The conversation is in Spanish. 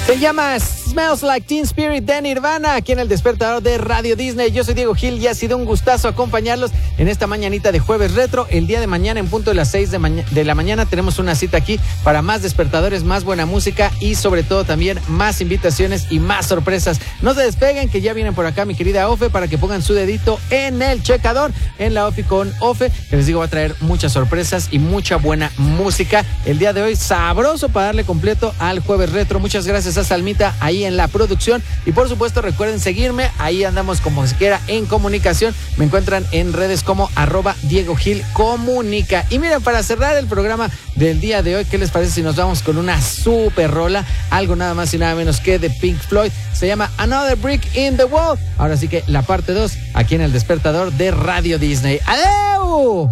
Se llama Smells Like Teen Spirit de Nirvana, aquí en el despertador de Radio Disney. Yo soy Diego Gil y ha sido un gustazo acompañarlos en esta mañanita de Jueves Retro. El día de mañana, en punto de las 6 de la mañana, tenemos una cita aquí para más despertadores, más buena música y sobre todo también más invitaciones y más sorpresas. No se despeguen, que ya vienen por acá mi querida Ofe para que pongan su dedito en el checador, en la Ofi con Ofe, que les digo va a traer muchas sorpresas y mucha buena música. El día de hoy sabroso para darle completo al Jueves Retro. Muchas gracias a Salmita ahí en la producción y por supuesto recuerden seguirme, ahí andamos como se quiera en comunicación. Me encuentran en redes como @DiegoGilComunica. Y miren, para cerrar el programa del día de hoy, ¿qué les parece si nos vamos con una super rola? Algo nada más y nada menos que de Pink Floyd. Se llama Another Brick in the Wall. Ahora sí que la parte 2 aquí en el despertador de Radio Disney. ¡Adeu!